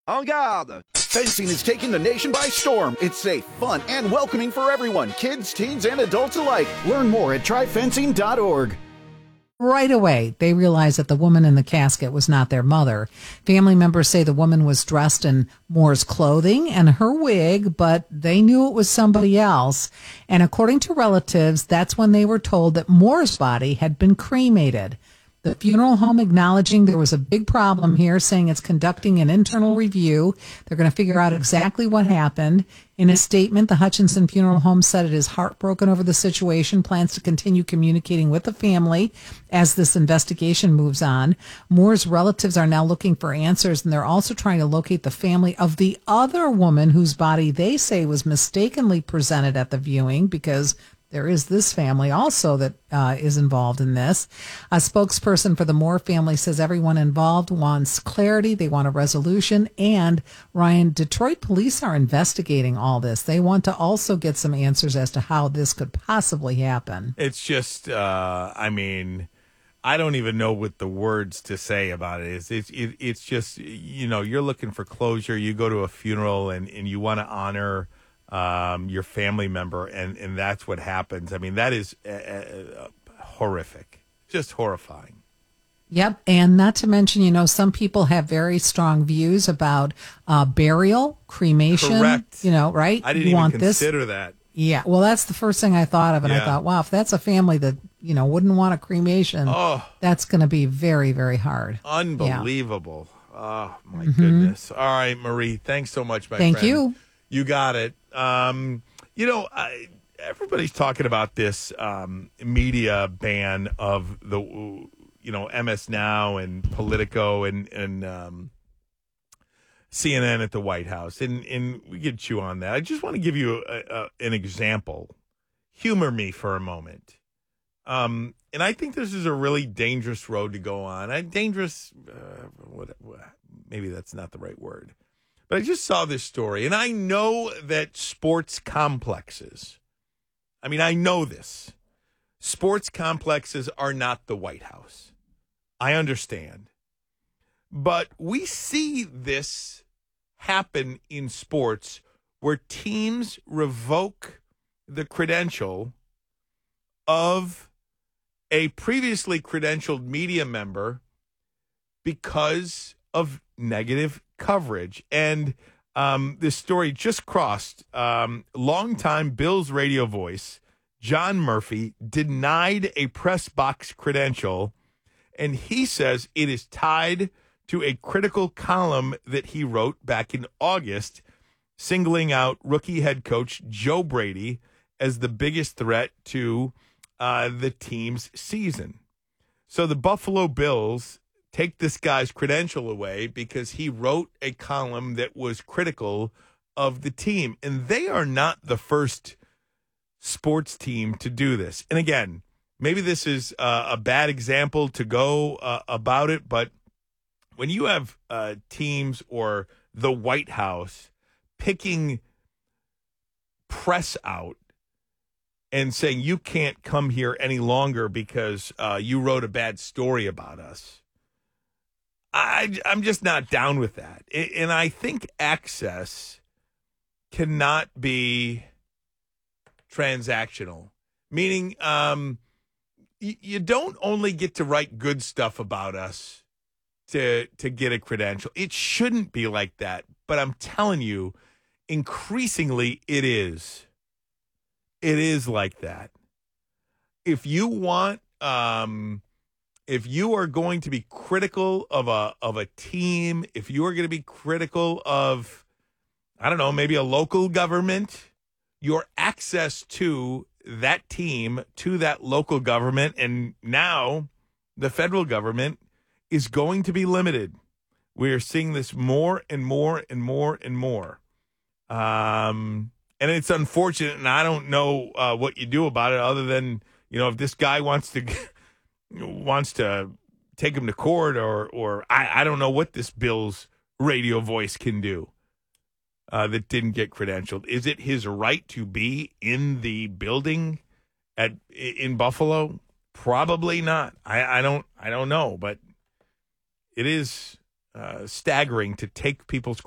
En garde! Fencing is taking the nation by storm. It's safe, fun, and welcoming for everyone, kids, teens, and adults alike. Learn more at tryfencing.org. Right away, they realized that the woman in the casket was not their mother. Family members say the woman was dressed in Moore's clothing and her wig, but they knew it was somebody else. And according to relatives, that's when they were told that Moore's body had been cremated. The funeral home acknowledging there was a big problem here, saying it's conducting an internal review. They're going to figure out exactly what happened. In a statement, the Hutchinson Funeral Home said it is heartbroken over the situation, plans to continue communicating with the family as this investigation moves on. Moore's relatives are now looking for answers, and they're also trying to locate the family of the other woman whose body they say was mistakenly presented at the viewing, because there is this family also that is involved in this. A spokesperson for the Moore family says everyone involved wants clarity. They want a resolution. And, Ryan, Detroit police are investigating all this. They want to also get some answers as to how this could possibly happen. It's just, I don't even know what the words to say about it is. It's just, you're looking for closure. You go to a funeral and you want to honor your family member, and that's what happens. I mean, that is horrific, just horrifying. Yep, and not to mention, some people have very strong views about burial, cremation. Correct. Right? I didn't even consider that. Yeah, well, that's the first thing I thought of, and I thought, wow, if that's a family that, wouldn't want a cremation, that's going to be very, very hard. Unbelievable. Yeah. Oh, my goodness. All right, Marie, thanks so much, my friend. Thank you. You got it. Everybody's talking about this media ban of the, MS Now and Politico and CNN at the White House. And we could chew on that. I just want to give you an example. Humor me for a moment. And I think this is a really dangerous road to go on. Maybe that's not the right word. But I just saw this story, and I know that sports complexes, I know this. Sports complexes are not the White House. I understand. But we see this happen in sports where teams revoke the credential of a previously credentialed media member because of negative coverage. And this story just crossed longtime Bills radio voice John Murphy denied a press box credential, and he says it is tied to a critical column that he wrote back in August, singling out rookie head coach Joe Brady as the biggest threat to the team's season. So the Buffalo Bills take this guy's credential away because he wrote a column that was critical of the team. And they are not the first sports team to do this. And again, maybe this is a bad example to go about it, but when you have teams or the White House picking press out and saying you can't come here any longer because you wrote a bad story about us, I'm just not down with that. And I think access cannot be transactional, meaning you don't only get to write good stuff about us to get a credential. It shouldn't be like that. But I'm telling you, increasingly it is. It is like that. If you want if you are going to be critical of a team, if you are going to be critical of, I don't know, maybe a local government, your access to that team, to that local government, and now the federal government is going to be limited. We are seeing this more and more and more and more. And it's unfortunate, and I don't know what you do about it other than, if this guy wants to take him to court or I don't know what this Bills radio voice can do that didn't get credentialed. Is it his right to be in the building in Buffalo? Probably not. I don't know, but it is staggering to take people's